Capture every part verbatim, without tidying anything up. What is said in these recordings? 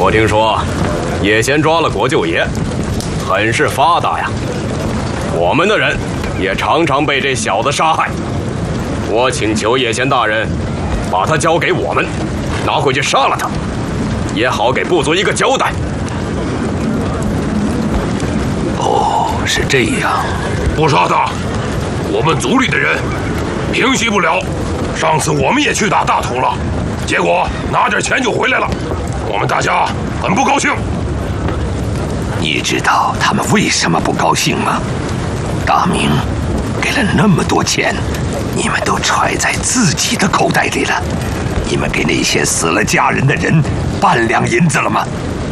我听说叶贤抓了国舅爷，很是发达呀。我们的人也常常被这小子杀害。我请求叶贤大人把他交给我们，拿回去杀了他，也好给部族一个交代。 哦，是这样。 不杀他，我们族里的人平息不了。上次我们也去打大同了，结果拿点钱就回来了，我们大家很不高兴。 你知道他们为什么不高兴吗？大明给了那么多钱，你们都揣在自己的口袋里了。你们给那些死了家人的人半两银子了吗？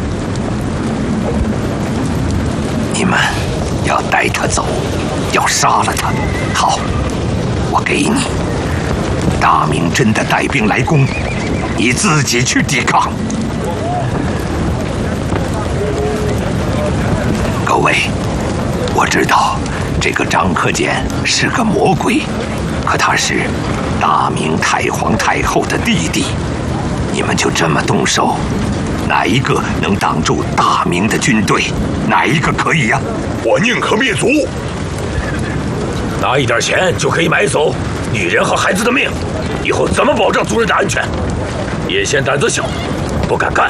你们要带他走，要杀了他。好，我给你。大明真的带兵来攻，你自己去抵抗。各位，我知道这个张克俭是个魔鬼，可他是大明太皇太后的弟弟。你们就这么动手，哪一个能挡住大明的军队？哪一个可以呀、啊？ 我宁可灭族。拿一点钱就可以买走女人和孩子的命，以后怎么保障族人的安全？叶贤胆子小，不敢干。